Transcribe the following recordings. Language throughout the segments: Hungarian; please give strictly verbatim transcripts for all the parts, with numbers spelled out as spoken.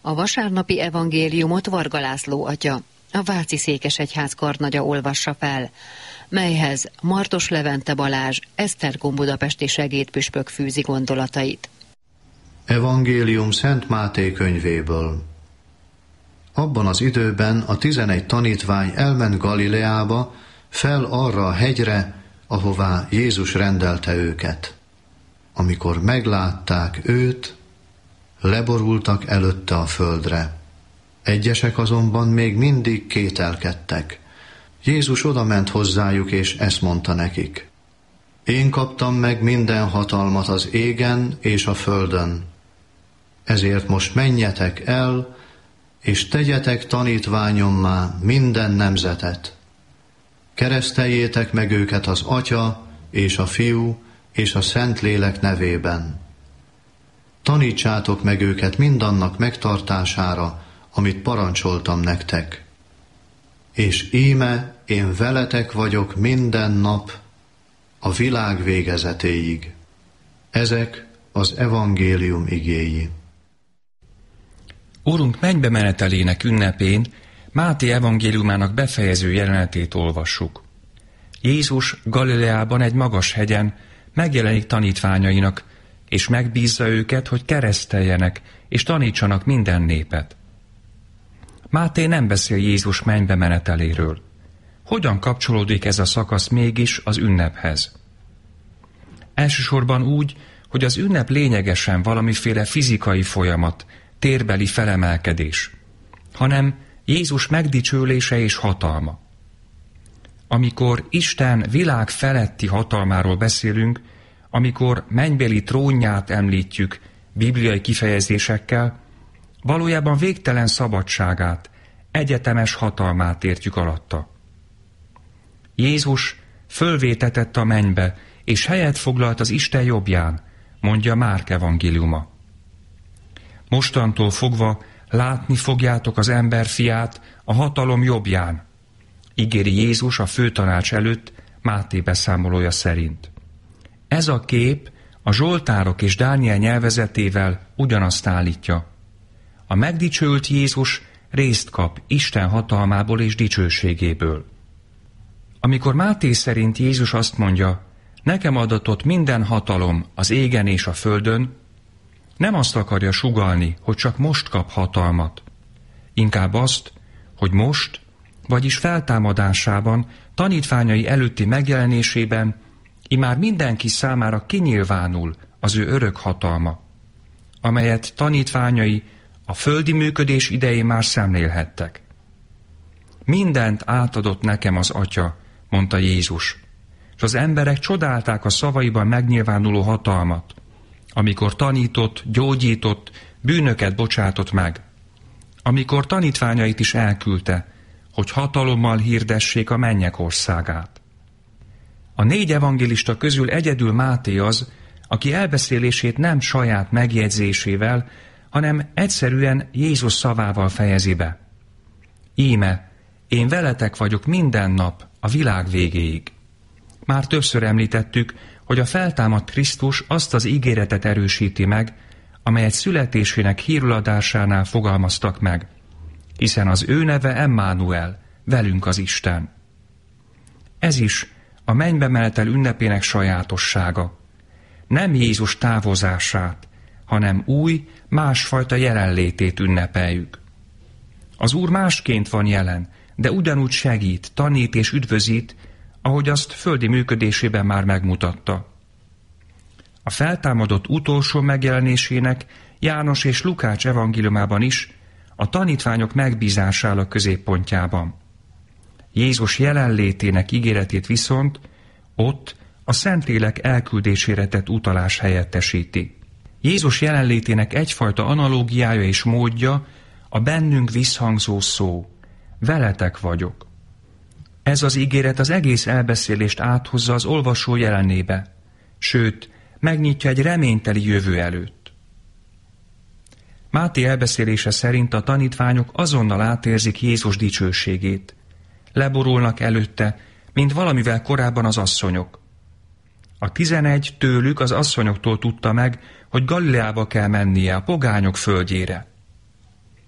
A vasárnapi evangéliumot Varga László atya, a Váci Székesegyház karnagya olvassa fel, melyhez Martos Levente Balázs, Esztergom budapesti segédpüspök fűzi gondolatait. Evangélium Szent Máté könyvéből. Abban az időben a tizenegy tanítvány elment Galileába, fel arra a hegyre, ahová Jézus rendelte őket. Amikor meglátták őt, leborultak előtte a földre. Egyesek azonban még mindig kételkedtek. Jézus odament hozzájuk, és ezt mondta nekik: Én kaptam meg minden hatalmat az égen és a földön. Ezért most menjetek el, és tegyetek tanítványommá minden nemzetet. Kereszteljétek meg őket az Atya és a Fiú és a Szentlélek nevében. Tanítsátok meg őket mindannak megtartására, amit parancsoltam nektek. És íme én veletek vagyok minden nap, a világ végezetéig. Ezek az evangélium igéi. Urunk mennybe menetelének ünnepén Máté evangéliumának befejező jelenetét olvassuk. Jézus Galileában egy magas hegyen megjelenik tanítványainak, és megbízza őket, hogy kereszteljenek és tanítsanak minden népet. Máté nem beszél Jézus mennybe meneteléről. Hogyan kapcsolódik ez a szakasz mégis az ünnephez? Elsősorban úgy, hogy az ünnep lényegesen valamiféle fizikai folyamat, térbeli felemelkedés, hanem Jézus megdicsőlése és hatalma. Amikor Isten világ feletti hatalmáról beszélünk, amikor mennybéli trónját említjük bibliai kifejezésekkel, valójában végtelen szabadságát, egyetemes hatalmát értjük alatta. Jézus fölvétetett a mennybe, és helyet foglalt az Isten jobbján, mondja Márk evangéliuma. Mostantól fogva látni fogjátok az emberfiát a hatalom jobbján, ígéri Jézus a főtanács előtt Máté beszámolója szerint. Ez a kép a Zsoltárok és Dániel nyelvezetével ugyanazt állítja. A megdicsőült Jézus részt kap Isten hatalmából és dicsőségéből. Amikor Máté szerint Jézus azt mondja, nekem adatott minden hatalom az égen és a földön, nem azt akarja sugallni, hogy csak most kap hatalmat. Inkább azt, hogy most, vagyis feltámadásában, tanítványai előtti megjelenésében immár mindenki számára kinyilvánul az ő örök hatalma, amelyet tanítványai a földi működés idején már szemlélhettek. Mindent átadott nekem az Atya, mondta Jézus, és az emberek csodálták a szavaiban megnyilvánuló hatalmat, amikor tanított, gyógyított, bűnöket bocsátott meg, amikor tanítványait is elküldte, hogy hatalommal hirdessék a mennyek országát. A négy evangélista közül egyedül Máté az, aki elbeszélését nem saját megjegyzésével, hanem egyszerűen Jézus szavával fejezi be. Íme, én veletek vagyok minden nap a világ végéig. Már többször említettük, hogy a feltámadt Krisztus azt az ígéretet erősíti meg, amelyet születésének híruladásánál fogalmaztak meg, hiszen az ő neve Emmanuel, velünk az Isten. Ez is a mennybe menetel ünnepének sajátossága. Nem Jézus távozását, hanem új, másfajta jelenlétét ünnepeljük. Az Úr másként van jelen, de ugyanúgy segít, tanít és üdvözít, ahogy azt földi működésében már megmutatta. A feltámadott utolsó megjelenésének János és Lukács evangéliumában is a tanítványok megbízása áll a középpontjában. Jézus jelenlétének ígéretét viszont ott a Szentlélek elküldésére tett utalás helyettesíti. Jézus jelenlétének egyfajta analógiája és módja a bennünk visszhangzó szó, veletek vagyok. Ez az ígéret az egész elbeszélést áthozza az olvasó jelenébe, sőt, megnyitja egy reményteli jövő előtt. Máté elbeszélése szerint a tanítványok azonnal átérzik Jézus dicsőségét. Leborulnak előtte, mint valamivel korábban az asszonyok. A tizenegy tőlük az asszonyoktól tudta meg, hogy Galileába kell mennie, a pogányok földjére.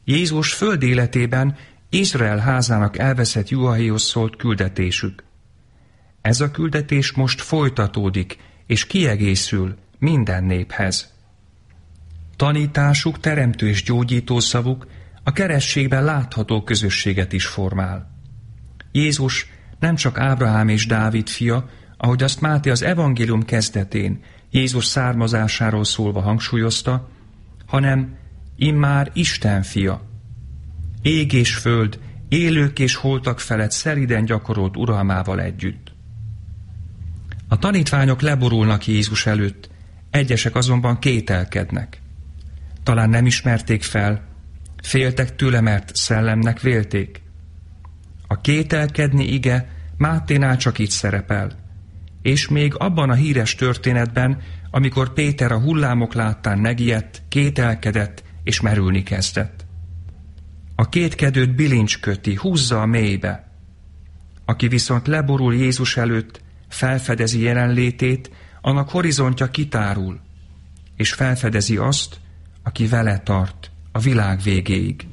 Jézus föld életében Izrael házának elveszett juhaihoz szólt küldetésük. Ez a küldetés most folytatódik, és kiegészül minden néphez. Tanításuk, teremtő és gyógyító szavuk a kerességben látható közösséget is formál. Jézus nem csak Ábrahám és Dávid fia, ahogy azt Máté az evangélium kezdetén Jézus származásáról szólva hangsúlyozta, hanem immár Isten fia. Ég és föld, élők és holtak felett szeliden gyakorolt uralmával együtt. A tanítványok leborulnak Jézus előtt, egyesek azonban kételkednek. Talán nem ismerték fel, féltek tőle, mert szellemnek vélték. A kételkedni ige Máténál csak így szerepel, és még abban a híres történetben, amikor Péter a hullámok láttán megijedt, kételkedett és merülni kezdett. A kétkedőt bilincs köti, húzza a mélybe. Aki viszont leborul Jézus előtt, felfedezi jelenlétét, annak horizontja kitárul, és felfedezi azt, aki vele tart a világ végéig.